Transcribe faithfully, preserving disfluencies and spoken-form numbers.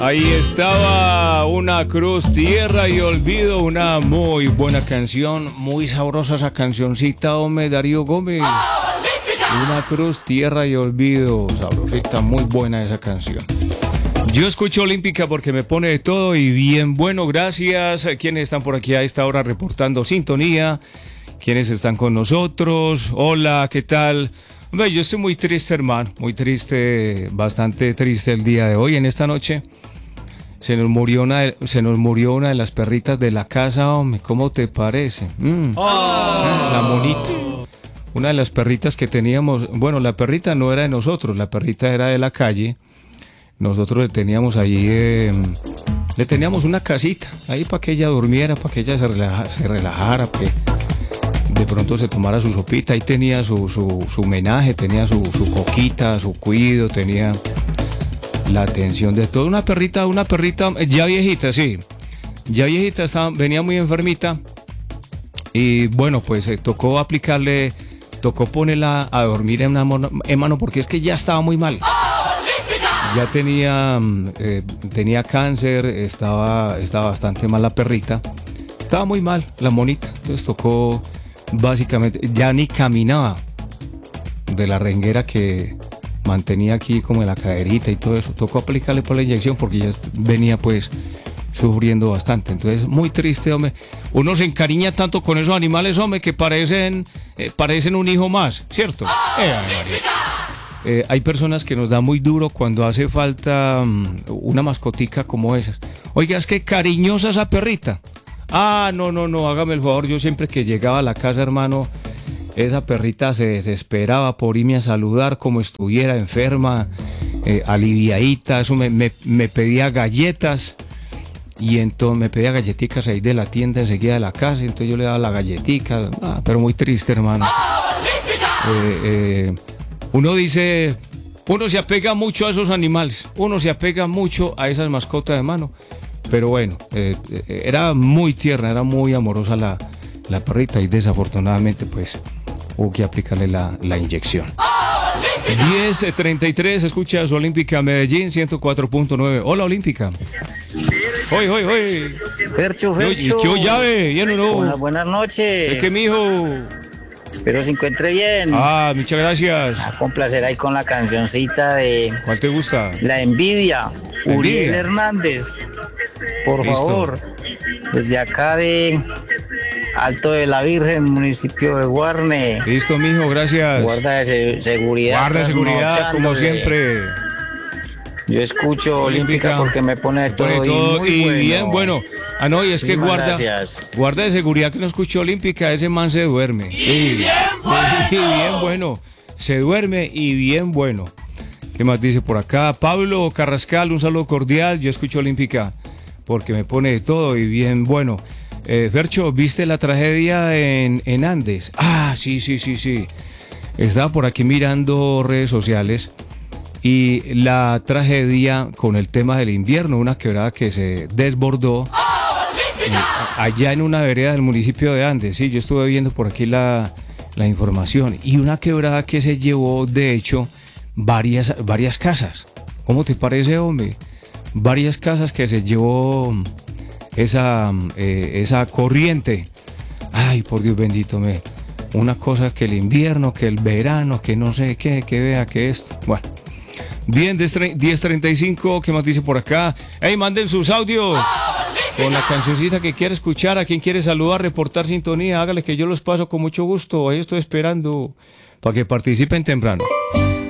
Ahí estaba Una Cruz, Tierra y Olvido, una muy buena canción, muy sabrosa esa cancioncita, hombre, Darío Gómez. Una Cruz, Tierra y Olvido, sabrosita, muy buena esa canción. Yo escucho Olímpica porque me pone de todo y bien bueno, gracias a quienes están por aquí a esta hora reportando sintonía, quienes están con nosotros, hola, ¿qué tal? Hombre, yo estoy muy triste, hermano, muy triste, bastante triste el día de hoy, en esta noche. Se nos murió una de, se nos murió una de las perritas de la casa, hombre, ¿cómo te parece? Mm. Oh. La monita. Una de las perritas que teníamos, bueno, la perrita no era de nosotros, la perrita era de la calle. Nosotros le teníamos ahí, eh, le teníamos una casita, ahí para que ella durmiera, para que ella se relajara, se relajara, que de pronto se tomara su sopita. Ahí tenía su, su, su homenaje, tenía su, su coquita, su cuido, tenía la atención de todo. Una perrita, una perrita ya viejita, sí, ya viejita, estaba, venía muy enfermita y bueno, pues eh, tocó aplicarle, tocó ponerla a dormir en una mano, en mano porque es que ya estaba muy mal. Ya tenía, eh, tenía cáncer, estaba, estaba bastante mal la perrita, estaba muy mal la monita, entonces tocó básicamente, ya ni caminaba de la renguera que mantenía aquí como en la caderita y todo eso, tocó aplicarle por la inyección porque ya venía pues sufriendo bastante, entonces muy triste, hombre, uno se encariña tanto con esos animales, hombre, que parecen, eh, parecen un hijo más, ¿cierto? Eh, eh, hay personas que nos da muy duro cuando hace falta um, una mascotica como esas. Oiga, es que cariñosa esa perrita. Ah, no, no, no, hágame el favor, yo siempre que llegaba a la casa, hermano, esa perrita se desesperaba por irme a saludar como estuviera enferma, eh, aliviadita, eso me, me, me pedía galletas y entonces me pedía galletitas ahí de la tienda enseguida de la casa, entonces yo le daba la galletica, ah, pero muy triste, hermano. Eh, eh, uno dice, uno se apega mucho a esos animales, uno se apega mucho a esas mascotas de mano, pero bueno, eh, era muy tierna, era muy amorosa la, la perrita y desafortunadamente pues hubo que aplicarle la, la inyección. diez treinta y tres, escucha su Olímpica Medellín ciento cuatro punto nueve. Hola, Olímpica. Hoy, hoy, hoy. Fercho, Fercho. ¿Qué llave? ¿Bien o no? Buenas, buenas noches. ¿Es que, mijo? Espero se encuentre bien. Ah, muchas gracias. A complacer ahí con la cancioncita de... ¿Cuál te gusta? La Envidia. ¿La Uriel Envidia? Hernández. Por Listo. favor. Desde acá de Alto de la Virgen, municipio de Guarne. Listo, mijo, gracias. Guarda de se- seguridad. Guarda seguridad, como trasnochándole. siempre. Yo escucho Olímpica porque me pone de todo, Pone y todo muy y bueno. bien bueno. Ah, no, y es que Muchísimas guarda, gracias. guarda de seguridad que no escuchó Olímpica, ese man se duerme. Y bien bueno. Y bien bueno. Se duerme y bien bueno. ¿Qué más dice por acá? Pablo Carrascal, un saludo cordial. Yo escucho Olímpica porque me pone de todo y bien bueno. Eh, Fercho, ¿viste la tragedia en, en Andes? Ah, sí, sí, sí, sí. Estaba por aquí mirando redes sociales y la tragedia con el tema del invierno, una quebrada que se desbordó eh, allá en una vereda del municipio de Andes. Sí, yo estuve viendo por aquí la, la información y una quebrada que se llevó, de hecho, varias, varias casas. ¿Cómo te parece, hombre? Varias casas que se llevó esa, eh, esa corriente. Ay, por Dios bendito, me. Una cosa que el invierno, que el verano, que no sé qué, que vea que esto. Bueno. Bien, diez treinta y cinco, ¿qué más dice por acá? Hey, manden sus audios con la cancioncita que quiere escuchar, a quien quiere saludar, reportar sintonía, hágale que yo los paso con mucho gusto. Ahí estoy esperando para que participen temprano.